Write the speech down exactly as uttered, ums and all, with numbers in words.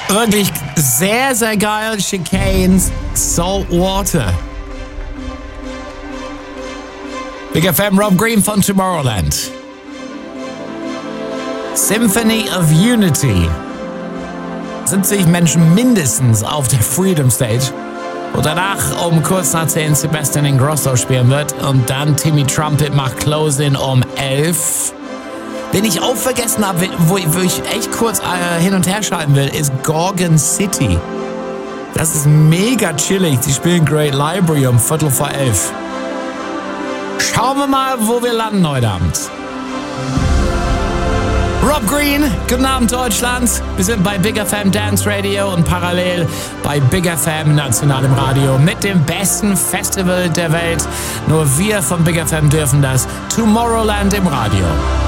Wirklich sehr, sehr geil. Chicanes, Saltwater. Big F M, Rob Green von Tomorrowland. Symphony of Unity. siebzig Menschen mindestens auf der Freedom Stage. Und danach um kurz nach zehn Sebastian Ingrosso spielen wird. Und dann Timmy Trumpet macht Close-In um elf. Den ich auch vergessen habe, wo ich echt kurz äh, hin und her schalten will, ist Gorgon City. Das ist mega chillig. Die spielen Great Library um Viertel vor elf. Schauen wir mal, wo wir landen heute Abend. Rob Green, guten Abend Deutschland. Wir sind bei Big F M Dance Radio und parallel bei Big F M National im Radio mit dem besten Festival der Welt. Nur wir von Big F M dürfen das. Tomorrowland im Radio.